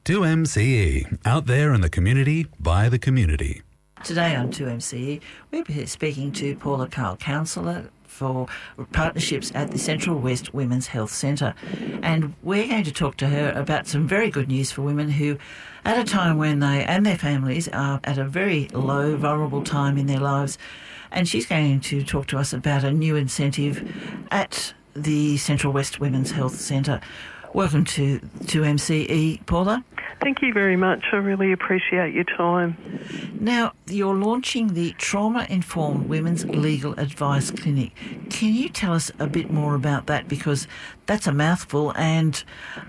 2MCE, out there in the community, by the community. Today on 2MCE, we're speaking to Paula Carl, counsellor for partnerships at the Central West Women's Health Centre. And we're going to talk to her about some very good news for women who, at a time when they and their families are at a very low, vulnerable time in their lives, and she's going to talk to us about a new incentive at the Central West Women's Health Centre. Welcome to 2MCE, Paula. Thank you very much. I really appreciate your time. Now, you're launching the Trauma-Informed Women's Legal Advice Clinic. Can you tell us a bit more about that? Because that's a mouthful, and